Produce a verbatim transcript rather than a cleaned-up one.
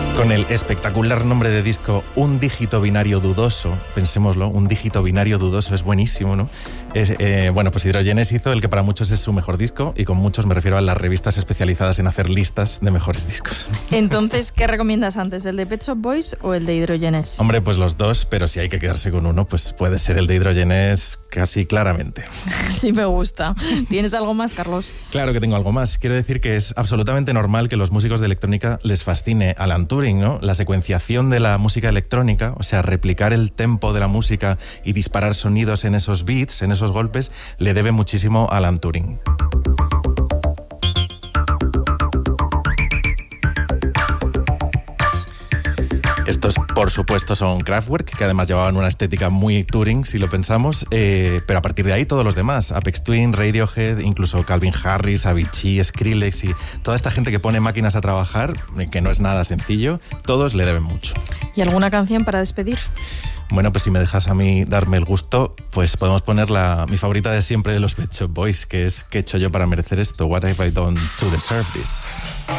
Con el espectacular nombre de disco Un dígito binario dudoso, pensémoslo, un dígito binario dudoso es buenísimo, ¿no? Es, eh, bueno, pues Hydrogenes hizo el que para muchos es su mejor disco, y con muchos me refiero a las revistas especializadas en hacer listas de mejores discos. Entonces, ¿qué recomiendas antes, el de Pet Shop Boys o el de Hydrogenes? Hombre, pues los dos, pero si hay que quedarse con uno, pues puede ser el de Hydrogenes casi claramente. Sí me gusta. ¿Tienes algo más, Carlos? Claro que tengo algo más. Quiero decir que es absolutamente normal que los músicos de electrónica les fascine Alan Turing, ¿no? La secuenciación de la música electrónica, o sea, replicar el tempo de la música y disparar sonidos en esos beats, en esos golpes, le debe muchísimo a Alan Turing. Estos, por supuesto, son Kraftwerk, que además llevaban una estética muy Turing, si lo pensamos, eh, pero a partir de ahí todos los demás, Aphex Twin, Radiohead, incluso Calvin Harris, Avicii, Skrillex y toda esta gente que pone máquinas a trabajar, que no es nada sencillo, todos le deben mucho. ¿Y alguna canción para despedir? Bueno, pues si me dejas a mí darme el gusto, pues podemos poner la, mi favorita de siempre de los Pet Shop Boys, que es ¿qué he hecho yo para merecer esto? What have I done to deserve this?